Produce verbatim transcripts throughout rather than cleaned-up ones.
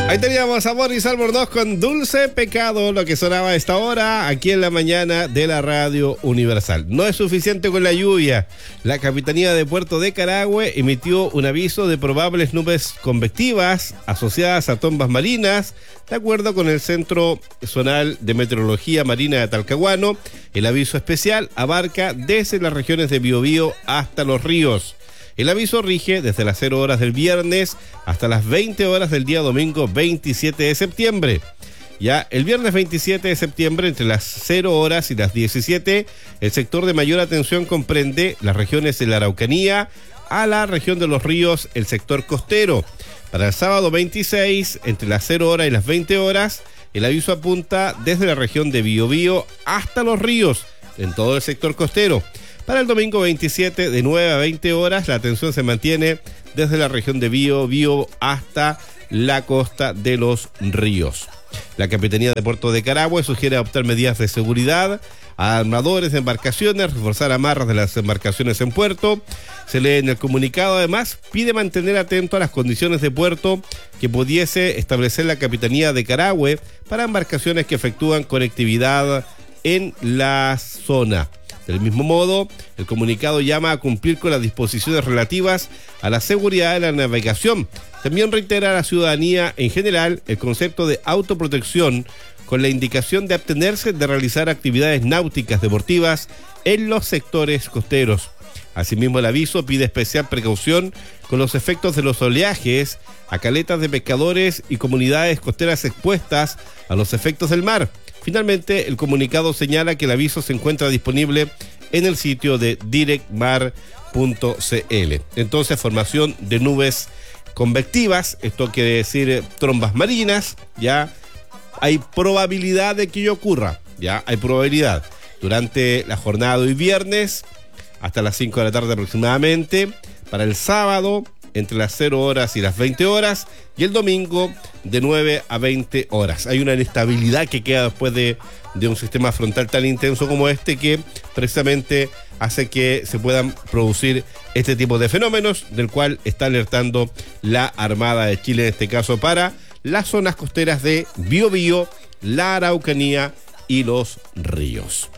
Ahí teníamos a Boris Albornoz con Dulce Pecado, lo que sonaba a esta hora aquí en la mañana de la Radio Universal. No es suficiente con la lluvia. La Capitanía de Puerto de Carahue emitió un aviso de probables nubes convectivas asociadas a tombas marinas. De acuerdo con el Centro Zonal de Meteorología Marina de Talcahuano, el aviso especial abarca desde las regiones de Biobío hasta los ríos. El aviso rige desde las cero horas del viernes hasta las veinte horas del día domingo veintisiete de septiembre. Ya el viernes veintisiete de septiembre, entre las cero horas y las diecisiete, el sector de mayor atención comprende las regiones de la Araucanía a la región de los ríos, el sector costero. Para el sábado veintiséis, entre las cero horas y las veinte horas, el aviso apunta desde la región de Biobío hasta los ríos, en todo el sector costero. Para el domingo veintisiete, de nueve a veinte horas, la atención se mantiene desde la región de Biobío hasta la costa de los ríos. La Capitanía de Puerto de Carahue sugiere adoptar medidas de seguridad a armadores de embarcaciones, reforzar amarras de las embarcaciones en puerto. Se lee en el comunicado, además, pide mantener atento a las condiciones de puerto que pudiese establecer la Capitanía de Carahue para embarcaciones que efectúan conectividad en la zona. Del mismo modo, el comunicado llama a cumplir con las disposiciones relativas a la seguridad de la navegación. También reitera a la ciudadanía en general el concepto de autoprotección, con la indicación de abstenerse de realizar actividades náuticas deportivas en los sectores costeros. Asimismo, el aviso pide especial precaución con los efectos de los oleajes a caletas de pescadores y comunidades costeras expuestas a los efectos del mar. Finalmente, el comunicado señala que el aviso se encuentra disponible en el sitio de directmar punto c l. Entonces, formación de nubes convectivas, esto quiere decir trombas marinas, ya hay probabilidad de que ello ocurra, ya hay probabilidad. Durante la jornada de hoy viernes, hasta las cinco de la tarde aproximadamente, para el sábado, entre las cero horas y las veinte horas, y el domingo de nueve a veinte horas. Hay una inestabilidad que queda después de, de un sistema frontal tan intenso como este, que precisamente hace que se puedan producir este tipo de fenómenos, del cual está alertando la Armada de Chile, en este caso para las zonas costeras de Biobío, la Araucanía y los ríos.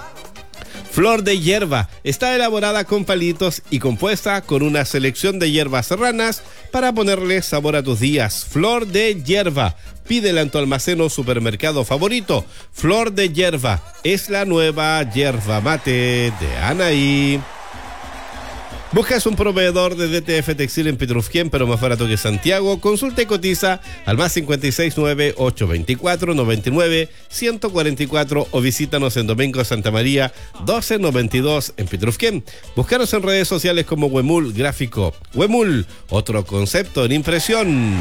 Flor de hierba está elaborada con palitos y compuesta con una selección de hierbas serranas para ponerle sabor a tus días. Flor de hierba, pídela en tu almacén o supermercado favorito. Flor de hierba es la nueva yerba mate de Anaí. ¿Buscas un proveedor de D T F Textil en Petrufquén, pero más barato que Santiago? Consulta y cotiza al más cinco seis nueve, ocho dos cuatro, nueve nueve, uno cuatro cuatro o visítanos en Domingo Santa María doce noventa y dos en Petrufquén. Búscanos en redes sociales como Huemul Gráfico. Huemul, otro concepto en impresión.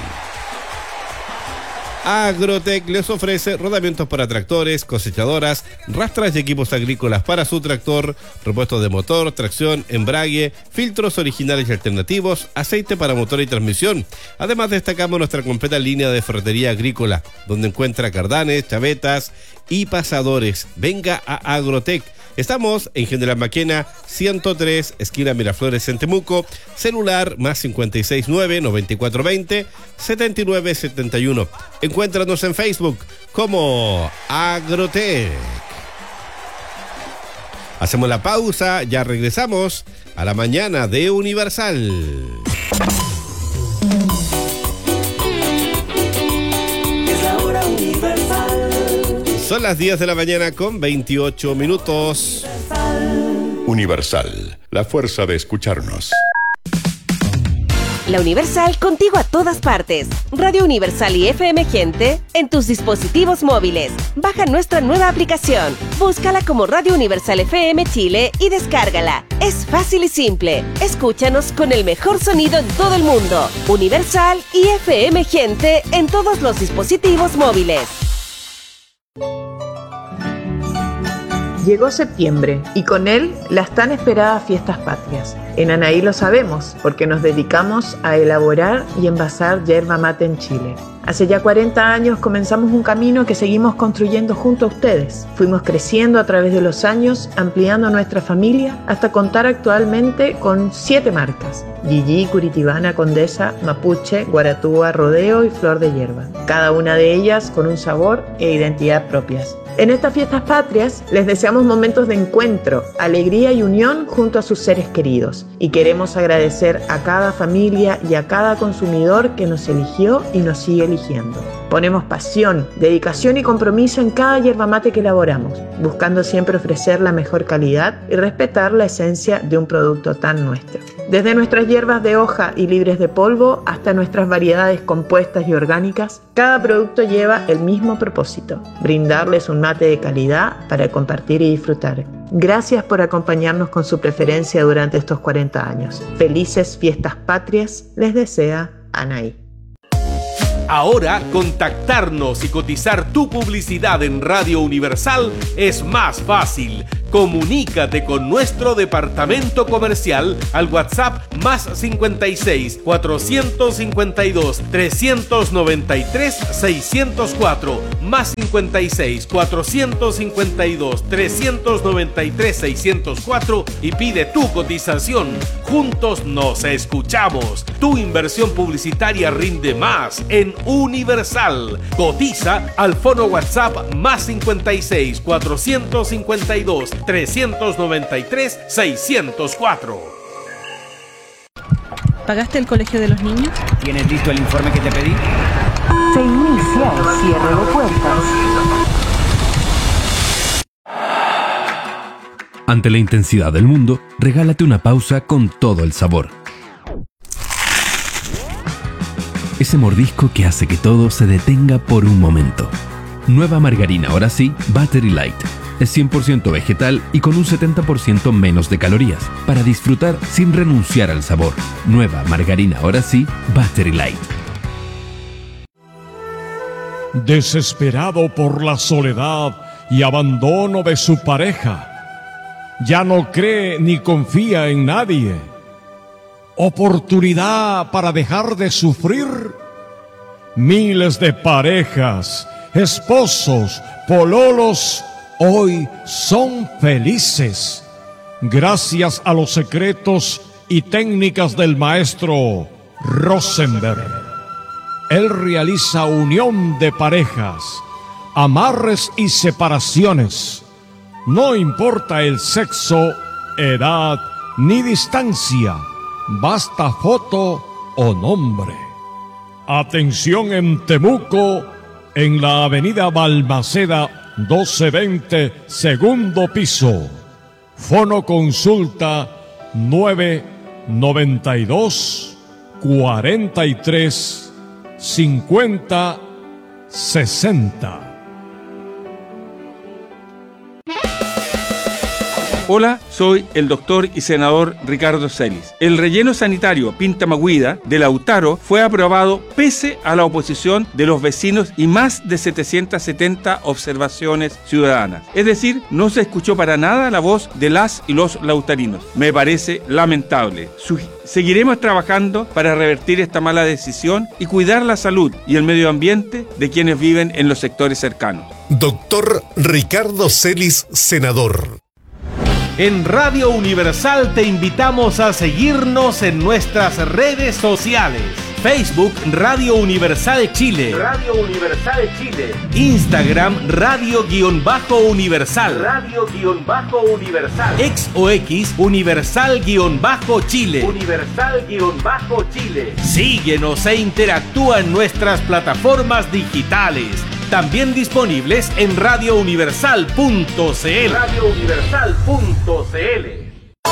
Agrotech les ofrece rodamientos para tractores, cosechadoras, rastras y equipos agrícolas para su tractor, repuestos de motor, tracción, embrague, filtros originales y alternativos, aceite para motor y transmisión. Además, destacamos nuestra completa línea de ferretería agrícola, donde encuentra cardanes, chavetas y pasadores. Venga a Agrotech. Estamos en General Maquena ciento tres, esquina Miraflores, en Temuco. Celular más cinco seis nueve, nueve cuatro dos cero, siete nueve siete uno. Encuéntranos en Facebook como Agrotech. Hacemos la pausa, ya regresamos a la mañana de Universal. Es la hora Universal. Son las diez de la mañana con veintiocho minutos. Universal, la fuerza de escucharnos. La Universal contigo a todas partes. Radio Universal y F M Gente en tus dispositivos móviles. Baja nuestra nueva aplicación. Búscala como Radio Universal F M Chile y descárgala. Es fácil y simple. Escúchanos con el mejor sonido en todo el mundo. Universal y F M Gente en todos los dispositivos móviles. Llegó septiembre y con él las tan esperadas fiestas patrias. En Anaí lo sabemos porque nos dedicamos a elaborar y envasar yerba mate en Chile. Hace ya cuarenta años comenzamos un camino que seguimos construyendo junto a ustedes. Fuimos creciendo a través de los años, ampliando nuestra familia hasta contar actualmente con siete marcas: Gigi, Curitibana, Condesa, Mapuche, Guaratúa, Rodeo y Flor de Hierba. Cada una de ellas con un sabor e identidad propias. En estas fiestas patrias les deseamos momentos de encuentro, alegría y unión junto a sus seres queridos. Y queremos agradecer a cada familia y a cada consumidor que nos eligió y nos sigue eligiendo. Ponemos pasión, dedicación y compromiso en cada yerba mate que elaboramos, buscando siempre ofrecer la mejor calidad y respetar la esencia de un producto tan nuestro. Desde nuestras hierbas de hoja y libres de polvo hasta nuestras variedades compuestas y orgánicas, cada producto lleva el mismo propósito: brindarles un mate de calidad para compartir y disfrutar. Gracias por acompañarnos con su preferencia durante estos cuarenta años. Felices fiestas patrias les desea Anaí. Ahora, contactarnos y cotizar tu publicidad en Radio Universal es más fácil. Comunícate con nuestro departamento comercial al WhatsApp más cincuenta y seis, cuatrocientos cincuenta y dos, trescientos noventa y tres, seiscientos cuatro, más cincuenta y seis, cuatrocientos cincuenta y dos, trescientos noventa y tres, seiscientos cuatro y pide tu cotización. Juntos nos escuchamos. Tu inversión publicitaria rinde más en Universal. Cotiza al fono WhatsApp más cincuenta y seis, cuatrocientos cincuenta y dos, trescientos noventa y tres, seiscientos cuatro. ¿Pagaste el colegio de los niños? ¿Tienes listo el informe que te pedí? Se inicia el cierre de puertas. Ante la intensidad del mundo, regálate una pausa con todo el sabor. Ese mordisco que hace que todo se detenga por un momento. Nueva margarina ahora sí, Battery Light. Es cien por ciento vegetal y con un setenta por ciento menos de calorías, para disfrutar sin renunciar al sabor. Nueva margarina ahora sí, Battery Light. Desesperado por la soledad y abandono de su pareja, ya no cree ni confía en nadie. Oportunidad para dejar de sufrir. Miles de parejas, esposos, pololos, hoy son felices gracias a los secretos y técnicas del maestro Rosenberg. Él realiza unión de parejas, amarres y separaciones. No importa el sexo, edad ni distancia, basta foto o nombre. Atención en Temuco, en la avenida Balmaceda doce veinte, segundo piso. Fono consulta nueve noventa y dos, cuarenta y tres, cincuenta, sesenta. Hola, soy el doctor y senador Ricardo Celis. El relleno sanitario Pinta Maguida de Lautaro fue aprobado pese a la oposición de los vecinos y más de setecientas setenta observaciones ciudadanas. Es decir, no se escuchó para nada la voz de las y los lautarinos. Me parece lamentable. Su- Seguiremos trabajando para revertir esta mala decisión y cuidar la salud y el medio ambiente de quienes viven en los sectores cercanos. Doctor Ricardo Celis, senador. En Radio Universal te invitamos a seguirnos en nuestras redes sociales. Facebook Radio Universal Chile. Radio Universal Chile. Instagram Radio-Universal. Radio-Universal. Ex o X Universal-Chile. Universal-Chile. Síguenos e interactúa en nuestras plataformas digitales. También disponibles en radio universal punto c l. radio universal punto c l.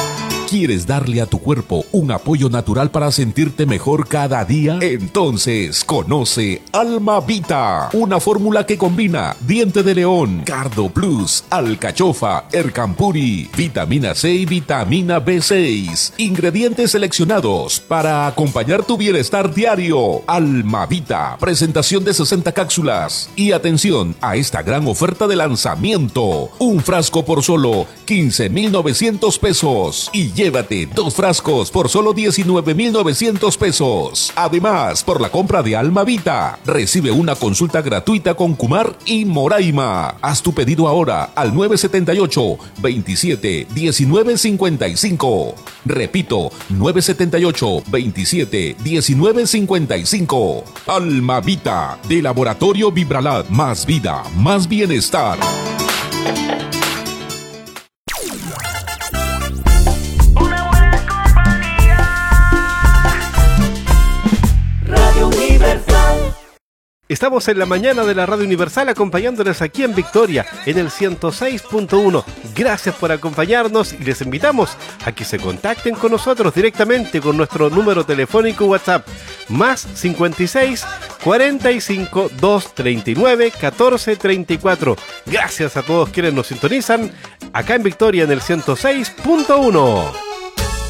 ¿Quieres darle a tu cuerpo un apoyo natural para sentirte mejor cada día? Entonces, conoce Almavita, una fórmula que combina diente de león, Cardo Plus, alcachofa, ercampuri, vitamina C y vitamina B seis. Ingredientes seleccionados para acompañar tu bienestar diario. Almavita, presentación de sesenta cápsulas. Y atención a esta gran oferta de lanzamiento. Un frasco por solo quince mil novecientos pesos. Y llévate dos frascos por solo diecinueve mil novecientos pesos. Además, por la compra de Almavita, recibe una consulta gratuita con Kumar y Moraima. Haz tu pedido ahora al nueve siete ocho, veintisiete, diecinueve cincuenta y cinco. Repito, nueve siete ocho, veintisiete, diecinueve cincuenta y cinco. Almavita, de Laboratorio Vibralat. Más vida, más bienestar. Estamos en la mañana de la Radio Universal acompañándoles aquí en Victoria, en el ciento seis punto uno. Gracias por acompañarnos y les invitamos a que se contacten con nosotros directamente con nuestro número telefónico WhatsApp, más cincuenta y seis, cuarenta y cinco, doscientos treinta y nueve, catorce treinta y cuatro. Gracias a todos quienes nos sintonizan acá en Victoria en el ciento seis punto uno.